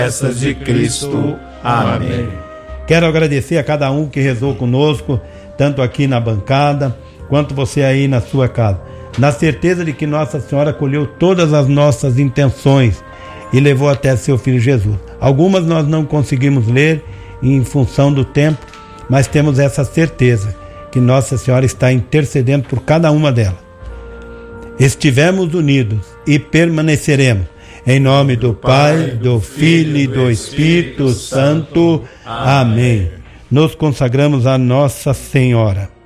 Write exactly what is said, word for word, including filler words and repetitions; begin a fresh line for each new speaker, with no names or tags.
promessas de Cristo. Amém.
Quero agradecer a cada um que rezou conosco, tanto aqui na bancada, quanto você aí na sua casa. Na certeza de que Nossa Senhora acolheu todas as nossas intenções e levou até seu Filho Jesus. Algumas nós não conseguimos ler em função do tempo, mas temos essa certeza que Nossa Senhora está intercedendo por cada uma delas. Estivemos unidos e permaneceremos. Em nome do Pai, do Filho e do Espírito Santo. Amém. Nos consagramos a Nossa Senhora.